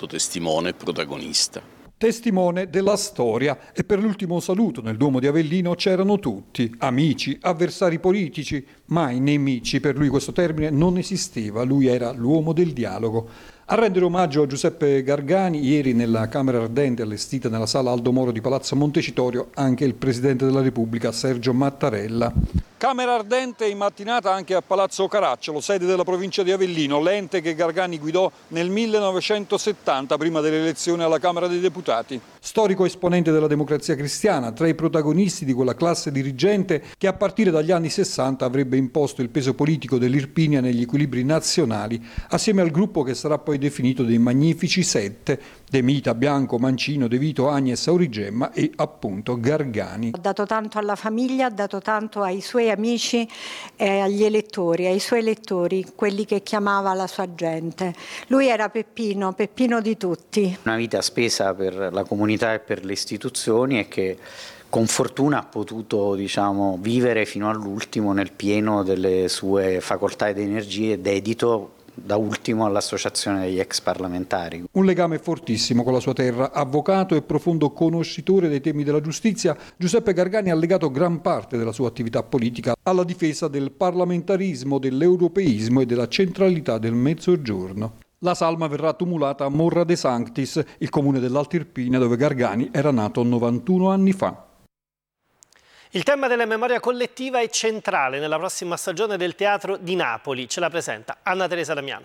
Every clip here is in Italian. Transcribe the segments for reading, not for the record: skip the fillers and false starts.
stato testimone e protagonista. Testimone della storia, e per l'ultimo saluto nel Duomo di Avellino c'erano tutti, amici, avversari politici, mai nemici, per lui questo termine non esisteva, lui era l'uomo del dialogo. A rendere omaggio a Giuseppe Gargani, ieri nella Camera Ardente allestita nella sala Aldo Moro di Palazzo Montecitorio, anche il Presidente della Repubblica Sergio Mattarella. Camera Ardente in mattinata anche a Palazzo Caracciolo, sede della provincia di Avellino, l'ente che Gargani guidò nel 1970, prima delle elezioni alla Camera dei Deputati. Storico esponente della Democrazia Cristiana, tra i protagonisti di quella classe dirigente che a partire dagli anni 60 avrebbe imposto il peso politico dell'Irpinia negli equilibri nazionali, assieme al gruppo che sarà poi definito dei Magnifici Sette: De Mita, Bianco, Mancino, De Vito, Agnes, Aurigemma e appunto Gargani. Ha dato tanto alla famiglia, ha dato tanto ai suoi amici e agli elettori, ai suoi elettori, quelli che chiamava la sua gente. Lui era Peppino di tutti. Una vita spesa per la comunità e per le istituzioni e che con fortuna ha potuto, vivere fino all'ultimo nel pieno delle sue facoltà ed energie, dedito da ultimo all'associazione degli ex parlamentari. Un legame fortissimo con la sua terra. Avvocato e profondo conoscitore dei temi della giustizia, Giuseppe Gargani ha legato gran parte della sua attività politica alla difesa del parlamentarismo, dell'europeismo e della centralità del Mezzogiorno. La salma verrà tumulata a Morra de Sanctis, il comune dell'Alta Irpinia dove Gargani era nato 91 anni fa. Il tema della memoria collettiva è centrale nella prossima stagione del Teatro di Napoli. Ce la presenta Anna Teresa Damiano.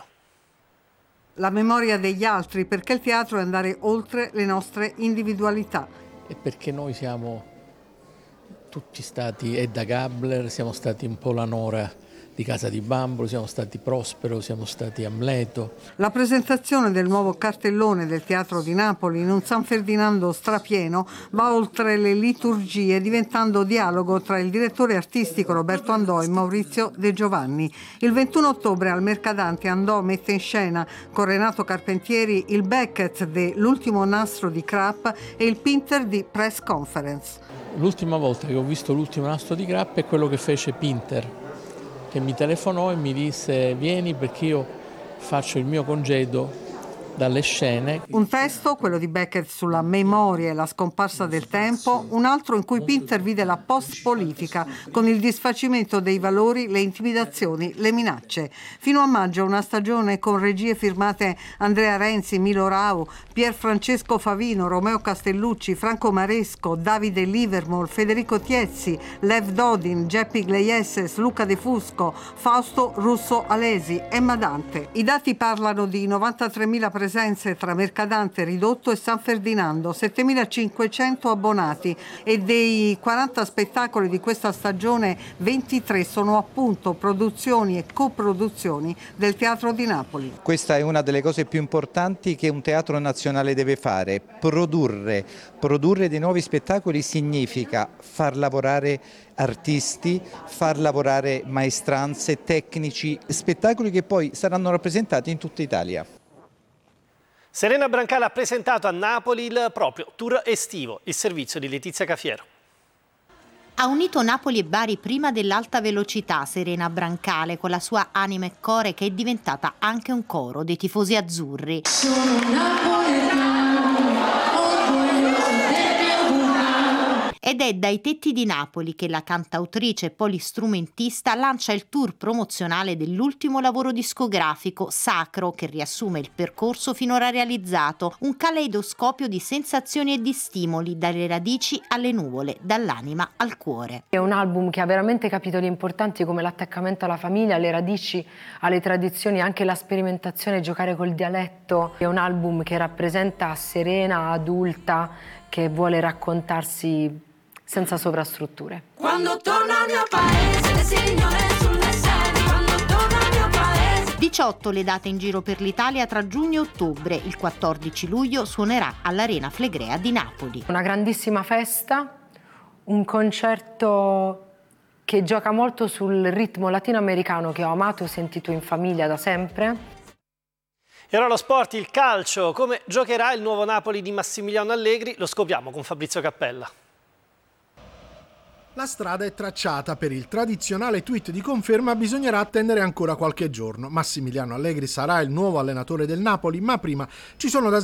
La memoria degli altri, perché il teatro è andare oltre le nostre individualità. E perché noi siamo tutti stati Edda Gabler, siamo stati un po' la Nora di Casa di Bambolo, siamo stati Prospero, siamo stati Amleto. La presentazione del nuovo cartellone del Teatro di Napoli in un San Ferdinando strapieno va oltre le liturgie, diventando dialogo tra il direttore artistico Roberto Andò e Maurizio De Giovanni. Il 21 ottobre al Mercadante Andò mette in scena con Renato Carpentieri il Beckett de L'ultimo nastro di Krapp e il Pinter di Press Conference. L'ultima volta che ho visto l'ultimo nastro di Krapp è quello che fece Pinter, che mi telefonò e mi disse: vieni perché io faccio il mio congedo dalle scene. Un testo, quello di Beckett sulla memoria e la scomparsa del tempo, un altro in cui Pinter vide la post-politica con il disfacimento dei valori, le intimidazioni, le minacce. Fino a maggio una stagione con regie firmate Andrea Renzi, Milo Rau, Pier Francesco Favino, Romeo Castellucci, Franco Maresco, Davide Livermore, Federico Tiezzi, Lev Dodin, Geppi Gleiesses, Luca De Fusco, Fausto Russo Alesi, Emma Dante. I dati parlano di 93.000 presenze tra Mercadante Ridotto e San Ferdinando, 7.500 abbonati, e dei 40 spettacoli di questa stagione 23 sono appunto produzioni e coproduzioni del Teatro di Napoli. Questa è una delle cose più importanti che un teatro nazionale deve fare: produrre dei nuovi spettacoli significa far lavorare artisti, far lavorare maestranze, tecnici, spettacoli che poi saranno rappresentati in tutta Italia. Serena Brancale ha presentato a Napoli il proprio tour estivo, il servizio di Letizia Cafiero. Ha unito Napoli e Bari prima dell'alta velocità Serena Brancale con la sua anima e core, che è diventata anche un coro dei tifosi azzurri. Sono napoletano, Ed è dai tetti di Napoli che la cantautrice e polistrumentista lancia il tour promozionale dell'ultimo lavoro discografico, Sacro, che riassume il percorso finora realizzato, un caleidoscopio di sensazioni e di stimoli, dalle radici alle nuvole, dall'anima al cuore. È un album che ha veramente capitoli importanti come l'attaccamento alla famiglia, alle radici, alle tradizioni, anche la sperimentazione, giocare col dialetto. È un album che rappresenta Serena adulta che vuole raccontarsi senza sovrastrutture. Quando torno al mio paese, signore sulle scene, quando torno al mio paese. 18 le date in giro per l'Italia tra giugno e ottobre. Il 14 luglio suonerà all'Arena Flegrea di Napoli. Una grandissima festa, un concerto che gioca molto sul ritmo latinoamericano che ho amato e sentito in famiglia da sempre. E ora lo sport, il calcio. Come giocherà il nuovo Napoli di Massimiliano Allegri? Lo scopriamo con Fabrizio Cappella. La strada è tracciata. Per il tradizionale tweet di conferma bisognerà attendere ancora qualche giorno. Massimiliano Allegri sarà il nuovo allenatore del Napoli, ma prima ci sono da